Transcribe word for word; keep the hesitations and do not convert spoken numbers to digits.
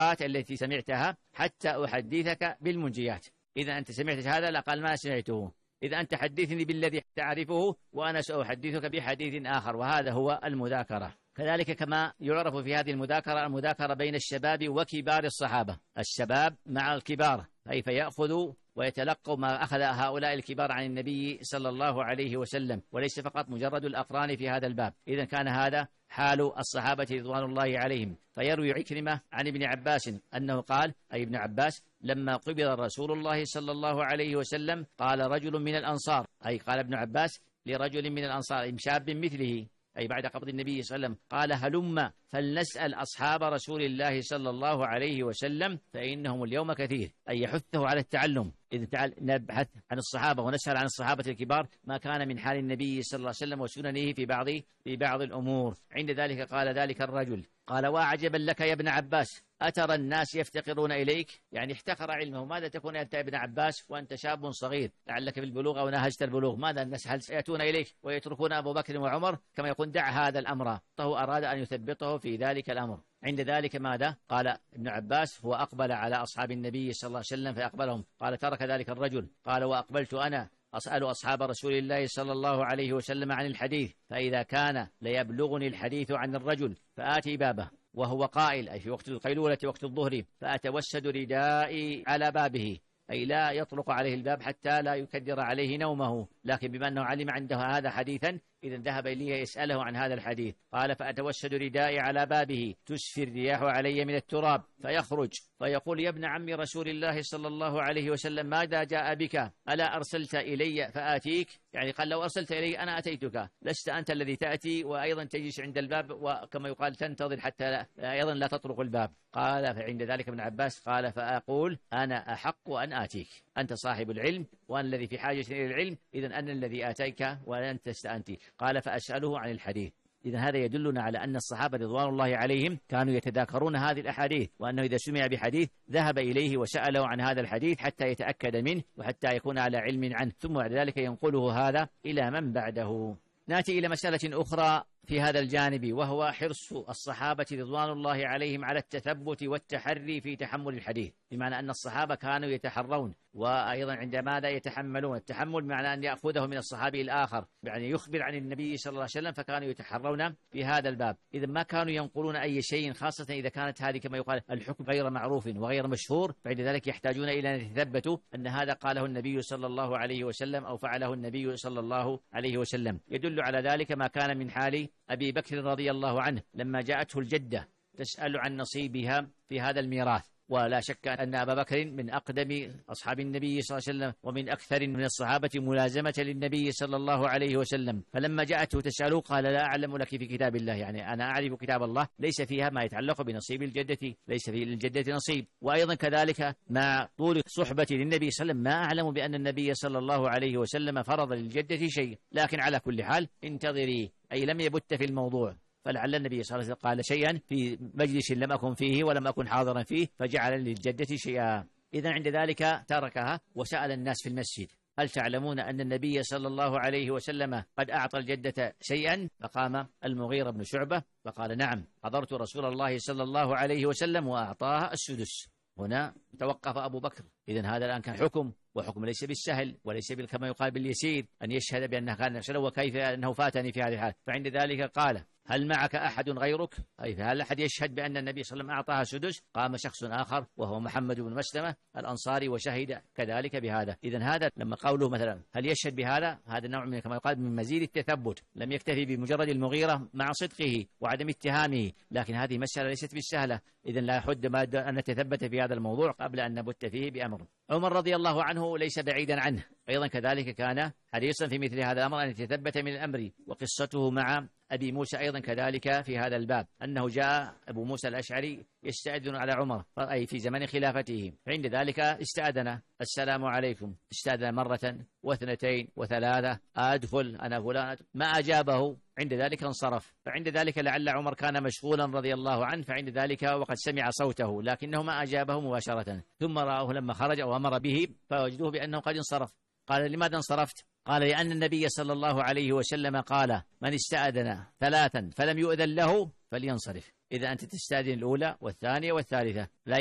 التي سمعتها حتى أحدثك بالمنجيات. إذا أنت سمعت هذا لقال ما سمعته، إذا أنت حدثني بالذي تعرفه وأنا سأحدثك بحديث آخر، وهذا هو المذاكرة. كذلك كما يعرف في هذه المذاكرة المذاكرة بين الشباب وكبار الصحابة، الشباب مع الكبار، أي فيأخذوا ويتلقوا ما أخذ هؤلاء الكبار عن النبي صلى الله عليه وسلم، وليس فقط مجرد الأقران في هذا الباب. إذن كان هذا حال الصحابة رضوان الله عليهم. فيروي عكرمة عن ابن عباس أنه قال، أي ابن عباس، لما قبض رسول الله صلى الله عليه وسلم قال رجل من الأنصار، أي قال ابن عباس لرجل من الأنصار شاب مثله، أي بعد قبض النبي صلى الله عليه وسلم، قال هلم فلنسأل أصحاب رسول الله صلى الله عليه وسلم فإنهم اليوم كثير، أي يحثه على التعلم. إذا تعال نبحث عن الصحابة ونسأل عن الصحابة الكبار ما كان من حال النبي صلى الله عليه وسلم وسننه في بعض في بعض الأمور. عند ذلك قال ذلك الرجل، قال وأعجبا لك يا ابن عباس، أترى الناس يفتقرون إليك؟ يعني احتقر علمه. ماذا تكون أنت ابن عباس وأنت شاب صغير لعلك في البلوغ أو ناهجت البلوغ؟ ماذا الناس هل سيأتون إليك ويتركون أبو بكر وعمر؟ كما يقول دع هذا الأمر. فهو أراد أن يثبطه في ذلك الأمر. عند ذلك ماذا قال ابن عباس؟ هو أقبل على أصحاب النبي صلى الله عليه وسلم فأقبلهم. قال ترك ذلك الرجل، قال وأقبلت أنا أسأل أصحاب رسول الله صلى الله عليه وسلم عن الحديث، فإذا كان ليبلغني الحديث عن الرجل فآتي بابه وهو قائل، أي في وقت القيلولة وقت الظهر، فأتوسد ردائي على بابه، أي لا يطلق عليه الباب حتى لا يكدر عليه نومه. لكن بما أنه علم عنده هذا حديثا إذا ذهب إليه يسأله عن هذا الحديث. قال فأتوسد ردائي على بابه تسفي الرياح علي من التراب، فيخرج فيقول يا ابن عم رسول الله صلى الله عليه وسلم ماذا جاء بك؟ ألا أرسلت إلي فآتيك؟ يعني قال لو أرسلت إلي أنا أتيتك، لست أنت الذي تأتي وأيضا تجلس عند الباب وكما يقال تنتظر حتى لا أيضا لا تطرق الباب. قال فعند ذلك ابن عباس قال فأقول أنا أحق أن آتيك، أنت صاحب العلم وأنا الذي في حاجة إلى العلم، إذا أنا الذي آتيك وأنت استأنتي. قال فأسأله عن الحديث. إذا هذا يدلنا على أن الصحابة رضوان الله عليهم كانوا يتذاكرون هذه الأحاديث، وأنه إذا سمع بحديث ذهب إليه وسأله عن هذا الحديث حتى يتأكد منه وحتى يكون على علم عنه، ثم بعد ذلك ينقله هذا إلى من بعده. نأتي إلى مسألة أخرى في هذا الجانب، وهو حرص الصحابة رضوان الله عليهم على التثبت والتحري في تحمل الحديث، بمعنى أن الصحابة كانوا يتحرون، وأيضا عند ماذا يتحملون. التحمل بمعنى أن يأخذه من الصحابي الآخر، يعني يخبر عن النبي صلى الله عليه وسلم، فكانوا يتحرون في هذا الباب. إذا ما كانوا ينقلون أي شيء، خاصة إذا كانت هذه كما يقال الحكم غير معروف وغير مشهور، فعند ذلك يحتاجون إلى أن يتثبتوا أن هذا قاله النبي صلى الله عليه وسلم أو فعله النبي صلى الله عليه وسلم. يدل على ذلك ما كان من حال أبي بكر رضي الله عنه لما جاءته الجدة تسأل عن نصيبها في هذا الميراث، ولا شك أن أبا بكر من أقدم أصحاب النبي صلى الله عليه وسلم ومن أكثر من الصحابة ملازمة للنبي صلى الله عليه وسلم. فلما جاءته تسأله قال لا أعلم لك في كتاب الله، يعني أنا أعرف كتاب الله ليس فيها ما يتعلق بنصيب الجدة، ليس في الجدة نصيب. وأيضا كذلك مع طول صحبة للنبي صلى الله عليه وسلم ما أعلم بأن النبي صلى الله عليه وسلم فرض للجدة شيء، لكن على كل حال انتظري، أي لم يبت في الموضوع. فلعل النبي صلى الله عليه وسلم قال شيئا في مجلس لم أكن فيه ولم أكن حاضرا فيه فجعل للجدة شيئا. إذا عند ذلك تركها وسأل الناس في المسجد هل تعلمون أن النبي صلى الله عليه وسلم قد أعطى الجدة شيئا؟ فقام المغيرة بن شعبة فقال نعم، حضرت رسول الله صلى الله عليه وسلم وأعطاها السدس. هنا توقف أبو بكر. إذن هذا الآن كان حكم، وحكم ليس بالسهل وليس كما يقال باليسير أن يشهد بأنه كان نفسه وكيف أنه فاتني في هذه الحال. فعند ذلك قال هل معك أحد غيرك؟ أي هل أحد يشهد بأن النبي صلى الله عليه وسلم أعطاها سدس؟ قام شخص آخر وهو محمد بن مسلمة الأنصاري وشهد كذلك بهذا. إذن هذا لما قوله مثلا هل يشهد بهذا، هذا نوع من كما يقال من مزيد التثبت، لم يكتفي بمجرد المغيرة مع صدقه وعدم اتهامه، لكن هذه مسألة ليست بالسهلة. إذن لا يحد ما أن نتثبت في هذا الموضوع قبل أن نبت فيه بأمر. عمر رضي الله عنه ليس بعيدا عنه، أيضا كذلك كان حريصا في مثل هذا الأمر أن يتثبت من الأمر. وقصته مع أبي موسى أيضا كذلك في هذا الباب، أنه جاء أبو موسى الأشعري يستأذن على عمر أي في زمن خلافته، فعند ذلك استأذن السلام عليكم، استأذن مرة واثنتين وثلاثة أدخل أنا فلان، ما أجابه، عند ذلك انصرف. فعند ذلك لعل عمر كان مشغولا رضي الله عنه، فعند ذلك وقد سمع صوته لكنه ما أجابه مباشرة، ثم رآه لما خرج وأمر به فوجدوه بأنه قد انصرف. قال لماذا انصرفت؟ قال لأن النبي صلى الله عليه وسلم قال من استأذن ثلاثا فلم يؤذن له فلينصرف. إذا أنت تستأذن الأولى والثانية والثالثة لا